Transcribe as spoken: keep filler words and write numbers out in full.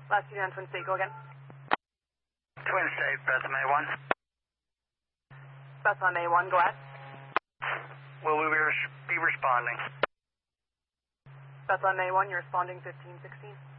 Last unit on Twin State, go again. Twin State, Bethlehem A one. Bethlehem A one, go ahead. Will we be, res be responding? Bethlehem A one, you're responding fifteen sixteen.